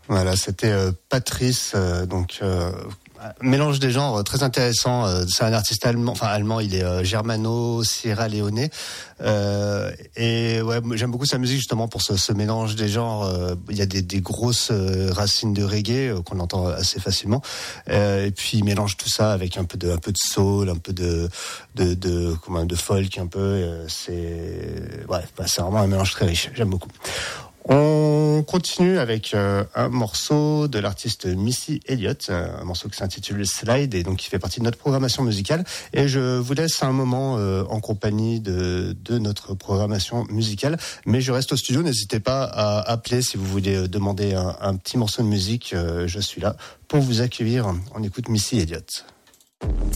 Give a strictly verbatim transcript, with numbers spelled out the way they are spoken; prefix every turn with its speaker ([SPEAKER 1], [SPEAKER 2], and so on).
[SPEAKER 1] Voilà, c'était euh, Patrice, euh, donc euh, mélange des genres très intéressant. Euh, c'est un artiste allemand, enfin allemand, il est euh, germano-sierra-léonais. Euh, et ouais, j'aime beaucoup sa musique justement pour ce, ce mélange des genres. Euh, il y a des, des grosses euh, racines de reggae euh, qu'on entend assez facilement. Euh, et puis il mélange tout ça avec un peu de, un peu de soul, un peu de, de, de, comment, de folk, un peu. Euh, c'est, ouais, bah, c'est vraiment un mélange très riche. J'aime beaucoup. On continue avec euh, un morceau de l'artiste Missy Elliott, un morceau qui s'intitule Slide et donc qui fait partie de notre programmation musicale. Et je vous laisse un moment euh, en compagnie de, de notre programmation musicale. Mais je reste au studio, n'hésitez pas à appeler si vous voulez demander un, un petit morceau de musique. Euh, je suis là pour vous accueillir. On écoute Missy Elliott.